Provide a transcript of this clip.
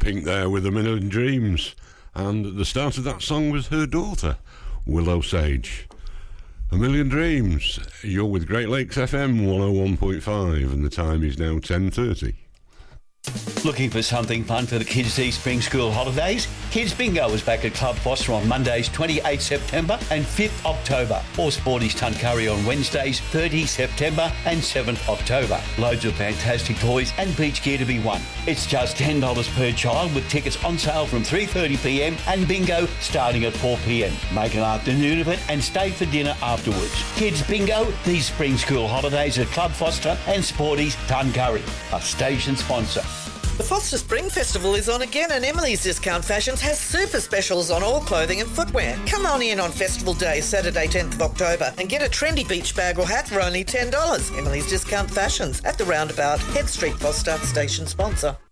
Pink there with A Million Dreams, and the start of that song was her daughter, Willow Sage. A Million Dreams. You're with Great Lakes FM 101.5, and the time is now 10:30. Looking for something fun for the kids these spring school holidays? Kids Bingo is back at Club Foster on Mondays 28 September and 5th October, or Sporties Tuncurry on Wednesdays 30 September and 7th October. Loads of fantastic toys and beach gear to be won. It's just $10 per child with tickets on sale from 3:30pm and bingo starting at 4pm. Make an afternoon of it and stay for dinner afterwards. Kids Bingo, these spring school holidays at Club Foster and Sporties Tuncurry, a station sponsor. The Foster Spring Festival is on again, and Emily's Discount Fashions has super specials on all clothing and footwear. Come on in on Festival Day, Saturday 10th of October, and get a trendy beach bag or hat for only $10. Emily's Discount Fashions at the roundabout, Head Street, Foster, station sponsor.